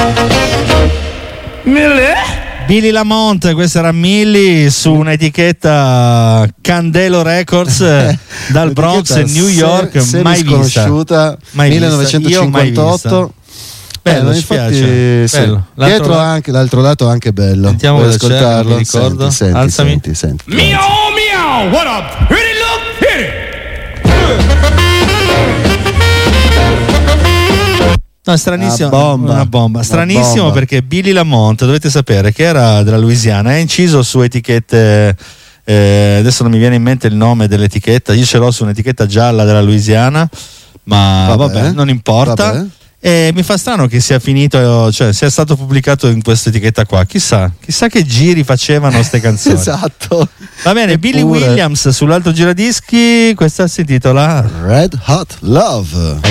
Billy Lamont, questa era Millie su un'etichetta Candelo Records dal Bronx, New York, mai sconosciuta, mai 1958. Bello, ci piace. Sì. Bello. Dietro anche l'altro lato anche bello. Sentiamo puoi cosa c'è, ascoltarlo. non mi ricordo. Alzami. Senti. Meow, what up? Ready, look, hit it. No, stranissimo. Una bomba. Stranissimo perché Billy Lamont, dovete sapere che era della Louisiana, è inciso su etichette. Adesso non mi viene in mente il nome dell'etichetta. Io ce l'ho su un'etichetta gialla della Louisiana, ma vabbè, non importa. Vabbè. E mi fa strano che sia finito, cioè sia stato pubblicato in questa etichetta qua. Chissà che giri facevano queste canzoni. Esatto. Va bene, Billy Williams sull'altro giradischi, questa si intitola Red Hot Love.